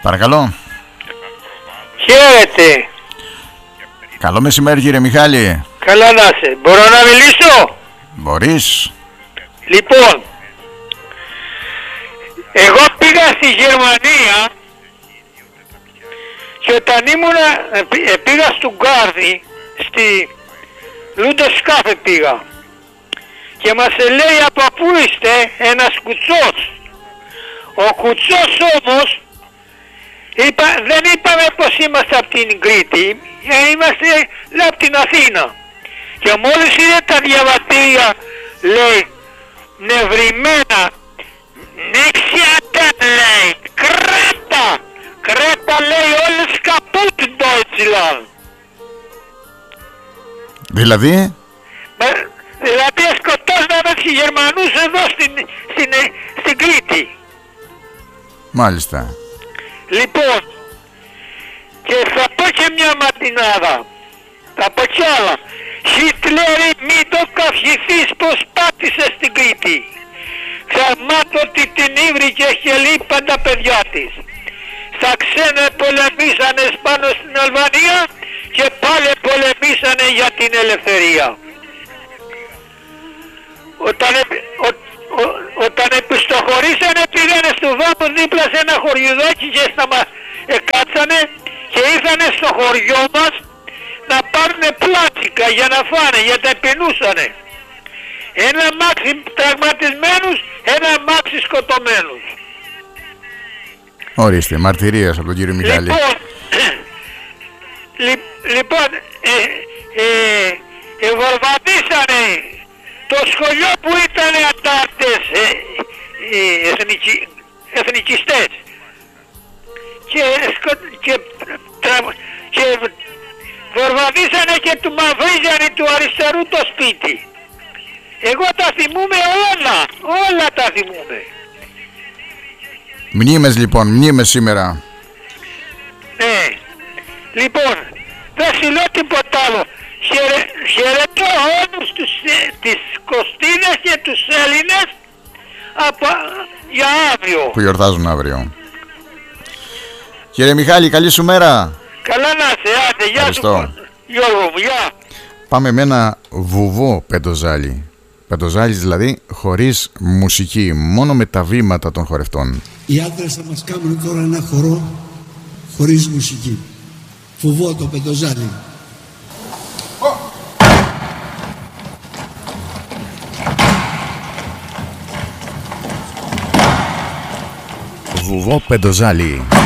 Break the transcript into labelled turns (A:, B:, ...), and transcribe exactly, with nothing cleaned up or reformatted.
A: Παρακαλώ.
B: Χαίρετε.
A: Καλό μεσημέρι, κύριε Μιχάλη.
B: Καλά να είσαι. Μπορώ να μιλήσω?
A: Μπορείς.
B: Λοιπόν, εγώ πήγα στη Γερμανία και όταν ήμουνα, πήγα στο Γκάρδι, στη Λούντοσκάφε πήγα και μας λέει από πού είστε, ένας κουτσός. Ο κουτσός όμως είπα, δεν είπαμε πως είμαστε από την Κρήτη, ε, είμαστε από την Αθήνα. Και μόλις είδε τα διαβατήρια, λέει, νευρημένα, νίξιατα, λέει, Κρέτα, Κρέτα, λέει, όλες καπούτ Deutschland.
A: Δηλαδή?
B: Δηλαδή σκοτώσαμε τους Γερμανούς εδώ στην, στην, στην Κρήτη.
A: Μάλιστα.
B: Λοιπόν, και θα πω και μια ματινάδα, θα πω κι άλλα. Χιτλέρη, μην το καυχηθείς πως πάτησε στην Κρήτη. Ξαρμάτωτη την ύβρηκε και λείπαν τα παιδιά της. Στα ξένα πολεμήσανε πάνω στην Αλβανία και πάλι πολεμήσανε για την ελευθερία. Όταν, ο, ο, όταν επιστοχωρήσανε πήγανε στο Βάμο δίπλα σε ένα χωριουδάκι και σταμα, ε, κάτσανε και ήρθανε στο χωριό μας να πάρουνε πλάτσικα για να φάνε, γιατί επεινούσανε. Ένα μάξι τραυματισμένους, ένα μάξι σκοτωμένους.
A: Ορίστε, μαρτυρίας από τον κύριο Μιχάλη.
B: Λοιπόν, λι, λοιπόν ε, ε, ε, βορβαδίσανε το σχολείο που ήταν αντάρτες, ε, ε, εθνικι, εθνικιστές και, και, και βορβαδίσανε και του Μαυρίζανη του αριστερού το σπίτι. Εγώ τα θυμούμαι όλα, όλα τα θυμούμαι.
A: Μνήμες λοιπόν, μνήμες σήμερα.
B: Ναι, λοιπόν, δεν σου λέω τίποτα άλλο. Χαιρε, χαιρετώ όλους τους, ε, τις Κωστίνες και τους Έλληνες από, για αύριο.
A: Που γιορτάζουν αύριο. Κύριε Μιχάλη, καλή σου μέρα.
B: Καλά να είσαι, άντε, γεια σου Γιώργο μου, γεια.
A: Πάμε με ένα βουβό πεντοζάλι. Πεντοζάλης δηλαδή χωρίς μουσική, μόνο με τα βήματα των χορευτών.
C: Οι άντρες θα μας κάνουν τώρα ένα χορό χωρίς μουσική. Φοβώ το πεντοζάλι.
A: Βουβό πεντοζάλι.